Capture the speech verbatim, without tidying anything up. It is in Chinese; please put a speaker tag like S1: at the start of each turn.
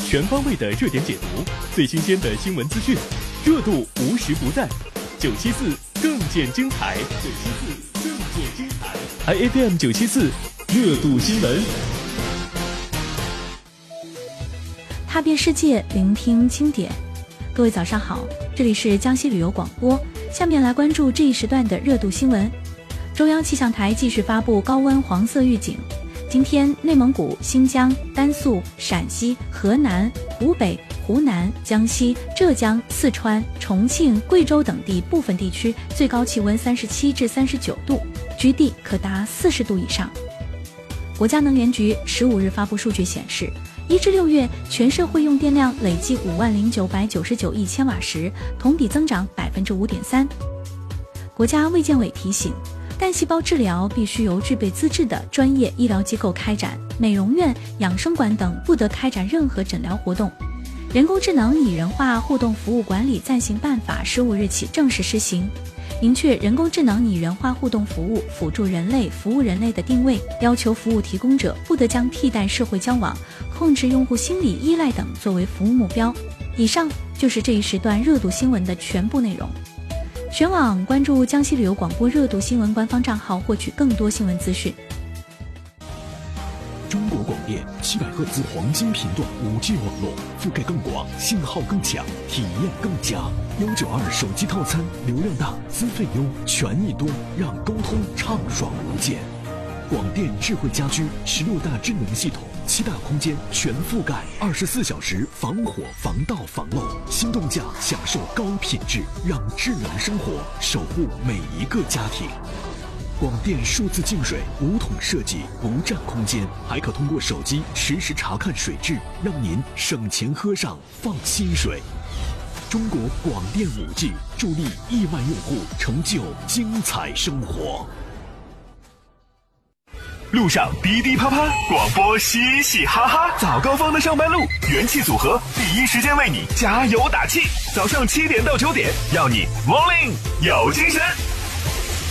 S1: 全方位的热点解读，最新鲜的新闻资讯，热度无时不在。九七四更见精彩，九七四更见精彩。I F M 九七四热度新闻，
S2: 踏遍世界，聆听经典。各位早上好，这里是江西旅游广播，下面来关注这一时段的热度新闻。中央气象台继续发布高温黄色预警。今天，内蒙古、新疆、甘肃、陕西、河南、湖北、湖南、江西、浙江、四川、重庆、贵州等地部分地区最高气温三十七至三十九度，局地可达四十度以上。国家能源局十五日发布数据显示，一至六月全社会用电量累计五万零九百九十九亿千瓦时，同比增长百分之五点三。国家卫健委提醒，干细胞治疗必须由具备资质的专业医疗机构开展，美容院、养生馆等不得开展任何诊疗活动。人工智能拟人化互动服务管理暂行办法十五日起正式施行，明确人工智能拟人化互动服务辅助人类、服务人类的定位，要求服务提供者不得将替代社会交往、控制用户心理依赖等作为服务目标。以上就是这一时段热度新闻的全部内容。全网关注江西旅游广播热度新闻官方账号，获取更多新闻资讯。
S3: 中国广电七百赫兹黄金频段 五 G 网络，覆盖更广，信号更强，体验更佳。幺九二手机套餐，流量大，资费优，权益多，让沟通畅爽无间。广电智慧家居十六大智能系统，七大空间全覆盖，二十四小时防火、防盗、防漏。心动价享受高品质，让智能生活守护每一个家庭。广电数字净水无桶设计，不占空间，还可通过手机实时查看水质，让您省钱喝上放心水。中国广电 五 G 助力亿万用户成就精彩生活。
S4: 路上滴滴啪啪，广播嘻嘻哈哈，早高峰的上班路，元气组合第一时间为你加油打气。早上七点到九点，要你 morning 有精神。